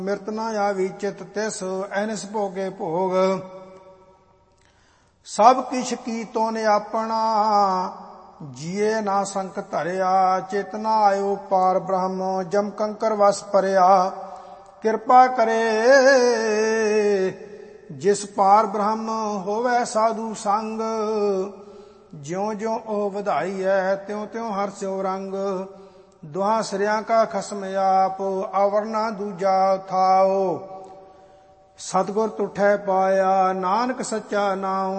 ਮਿਰਤ ਨਾ ਆਵੀ ਚਿਤ ਤਿਸ ਐਨਸ ਭੋਗੇ ਭੋਗ। ਸਭ ਕਿਛ ਕੀਤੋ ਨੇ ਆਪਣਾ ਜੀਏ ਨਾ ਸੰਕ ਧਰਿਆ। ਚੇਤਨਾ ਆਇਓ ਪਾਰ ਬ੍ਰਹਮ ਜਮ ਕੰਕਰ ਵਸ ਪਰਿਆ। ਕਿਰਪਾ ਕਰੇ ਜਿਸ ਪਾਰ ਬ੍ਰਹਮ ਹੋਵੇ ਸਾਧੂ ਸੰਗ। ਜਿਉ ਜਿਉ ਉਹ ਵਧਾਈ ਹੈ ਤਿਉ ਤਿਉ ਹਰ ਸਿਉ ਰੰਗ। ਦੁਹਾਂ ਸਿਰਿਆਂ ਕਾ ਖਸਮ ਆਪ ਆਵਰਨਾ ਦੂਜਾ ਥਾਓ। ਸਤਿਗੁਰ ਤੁਠੈ ਪਾਇਆ ਨਾਨਕ ਸੱਚਾ ਨਾਉ।